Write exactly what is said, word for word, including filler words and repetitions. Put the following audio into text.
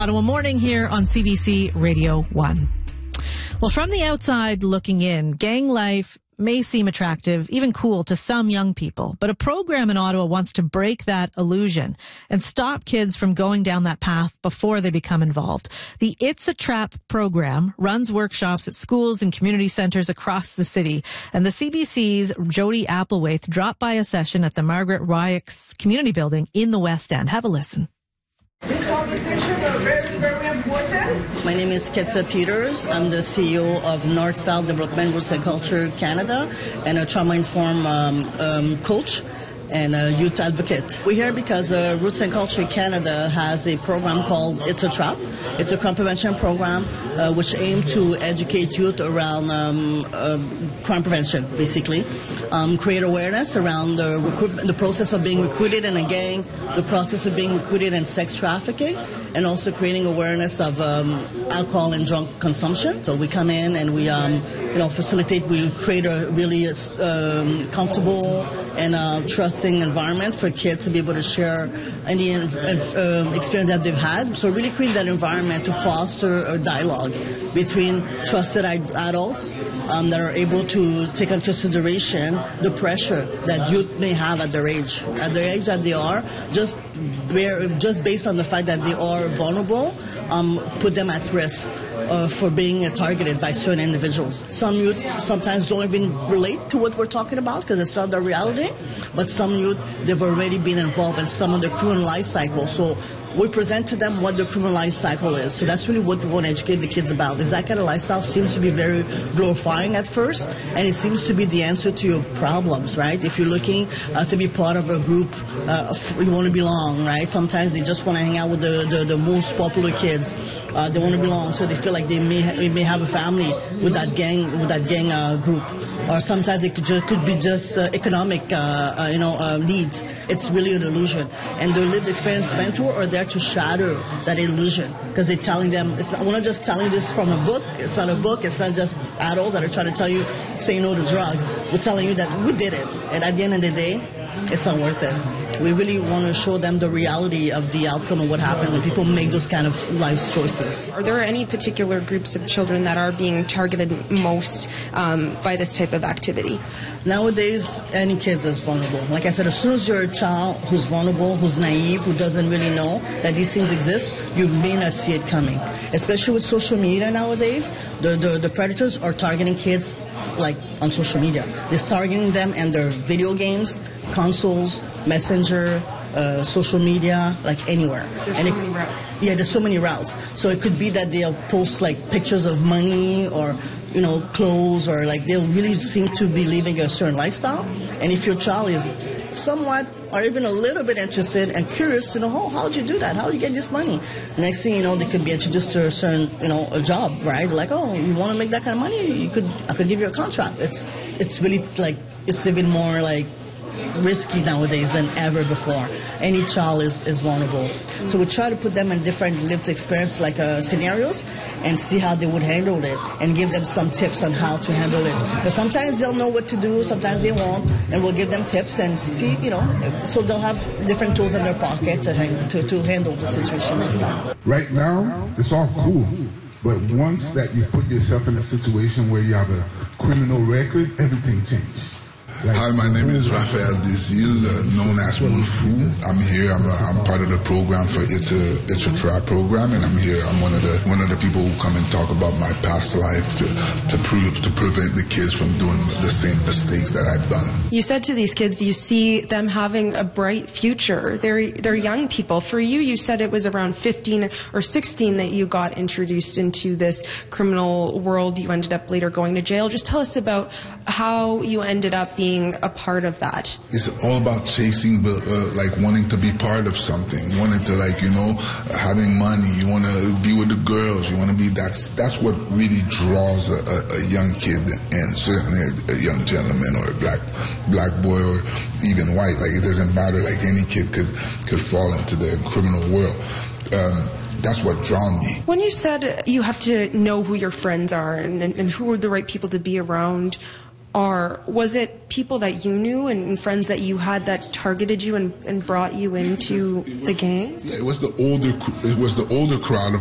Ottawa Morning here on C B C Radio one. Well, from the outside looking in, gang life may seem attractive, even cool to some young people, but a program in Ottawa wants to break that illusion and stop kids from going down that path before they become involved. The It's a Trap program runs workshops at schools and community centres across the city, and the C B C's Jody Applewhite dropped by a session at the Margaret Ryox Community Building in the West End. Have a listen. This conversation is very, very important. My name is Ketsa Peters. I'm the C E O of North-South Development Roots and Culture Canada and a trauma-informed um, um, coach and a youth advocate. We're here because uh, Roots and Culture Canada has a program called It's a Trap. It's a crime prevention program uh, which aims to educate youth around um, uh, crime prevention, basically. Um, create awareness around the, recruitment, the process of being recruited in a gang, the process of being recruited in sex trafficking, and also creating awareness of um, alcohol and drug consumption. So we come in and we um, you know, facilitate, we create a really um, comfortable and uh, trusting environment for kids to be able to share any uh, experience that they've had. So really create that environment to foster a dialogue between trusted adults um, that are able to take into consideration the pressure that youth may have at their age, at the age that they are, just where, just based on the fact that they are vulnerable, um, put them at risk uh, for being uh, targeted by certain individuals. Some youth sometimes don't even relate to what we're talking about because it's not their reality, but some youth, they've already been involved in some of the criminal life cycle. So we present to them what the criminal life cycle is. So that's really what we want to educate the kids about. Is that kind of lifestyle seems to be very glorifying at first, and it seems to be the answer to your problems, right? If you're looking uh, to be part of a group, uh, you want to belong, right? Sometimes they just want to hang out with the, the, the most popular kids. Uh, they want to belong, so they feel like they may ha- they may have a family with that gang with that gang uh, group. Or sometimes it could, ju- could be just uh, economic, uh, uh, you know, uh, needs. It's really an illusion. And the lived experience mentor are there to shatter that illusion because they're telling them, it's not, we're not just telling this from a book. It's not a book. It's not just adults that are trying to tell you, say no to drugs. We're telling you that we did it. And at the end of the day, it's not worth it. We really want to show them the reality of the outcome of what happens when people make those kind of life choices. Are there any particular groups of children that are being targeted most um, by this type of activity? Nowadays, any kids is vulnerable. Like I said, as soon as you're a child who's vulnerable, who's naive, who doesn't really know that these things exist, you may not see it coming. Especially with social media nowadays, the, the, the predators are targeting kids like on social media. They're targeting them in their video games, consoles, messenger, uh, social media, like anywhere. There's and so it, many routes. Yeah, there's so many routes. So it could be that they'll post like pictures of money or, you know, clothes, or like they'll really seem to be living a certain lifestyle. And if your child is somewhat or even a little bit interested and curious to know, oh, how'd you do that? How'd you get this money? Next thing you know, they could be introduced to a certain, you know, a job, right? Like, oh, you want to make that kind of money? You could, I could give you a contract. It's, it's really like, it's even more like risky nowadays than ever before. Any child is, is vulnerable. So we try to put them in different lived experience like uh, scenarios and see how they would handle it and give them some tips on how to handle it. Because sometimes they'll know what to do, sometimes they won't, and we'll give them tips and see, you know, so they'll have different tools in their pocket to, hang, to, to handle the situation next time. Right now, it's all cool. But once that you put yourself in a situation where you have a criminal record, everything changes. Like, hi, my name is Raphael Desil, uh, known as Moonfu. I'm here. I'm, a, I'm part of the program for It's a It's a Trap program, and I'm here. I'm one of the one of the people who come and talk about my past life to to prove to prevent the kids from doing the same mistakes that I've done. You said to these kids, you see them having a bright future. They're they're young people. For you, you said it was around fifteen or sixteen that you got introduced into this criminal world. You ended up later going to jail. Just tell us about how you ended up being a part of that. It's all about chasing, uh, like wanting to be part of something, wanting to, like, you know, having money. You want to be with the girls. You want to be, that's that's what really draws a, a, a young kid, and certainly a, a young gentleman or a black black boy or even white. Like, it doesn't matter. Like, any kid could could fall into the criminal world. Um, That's what drawn me. When you said you have to know who your friends are and, and, and who are the right people to be around, are, was it people that you knew and friends that you had that targeted you and, and brought you into the gangs? Yeah, it was the older, it was the older crowd of